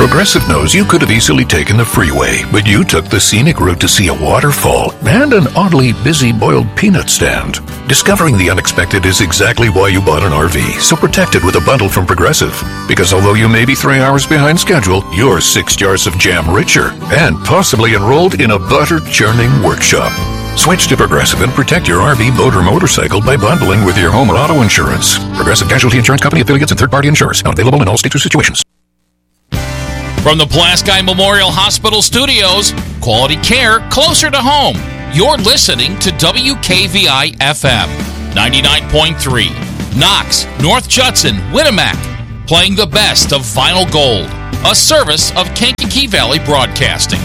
Progressive knows you could have easily taken the freeway, but you took the scenic route to see a waterfall and an oddly busy boiled peanut stand. Discovering the unexpected is exactly why you bought an RV, so protect it with a bundle from Progressive. Because although you may be 3 hours behind schedule, you're 6 jars of jam richer and possibly enrolled in a butter churning workshop. Switch to Progressive and protect your RV, boat, or motorcycle by bundling with your home or auto insurance. Progressive Casualty Insurance Company, affiliates, and third-party insurers. Not available in all states or situations. From the Pulaski Memorial Hospital Studios, quality care closer to home. You're listening to WKVI FM 99.3. Knox, North Judson, Winnemac, playing the best of Vinyl Gold, a service of Kankakee Valley Broadcasting.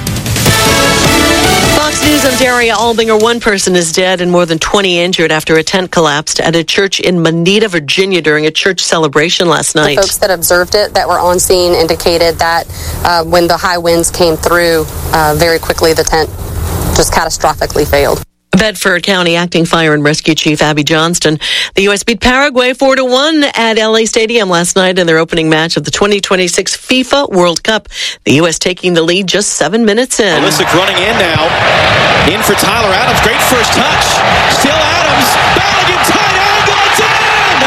Fox News, Ontario, Albinger. One person is dead and more than 20 injured after a tent collapsed at a church in Moneta, Virginia during a church celebration last night. The folks that observed it that were on scene indicated that when the high winds came through, very quickly the tent just catastrophically failed. Bedford County Acting Fire and Rescue Chief Abby Johnston. The U.S. beat Paraguay 4-1 at LA Stadium last night in their opening match of the 2026 FIFA World Cup. The U.S. taking the lead just 7 minutes in. Olisic running in now. In for Tyler Adams. Great first touch. Still Adams. Balogun tight angle. It's in!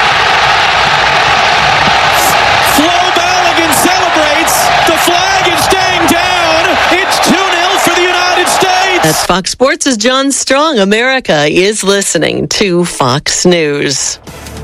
Flo Balogun celebrates. The flag is staying down. It's 2-0 for the United States. That's Fox Sports' John Strong. America is listening to Fox News.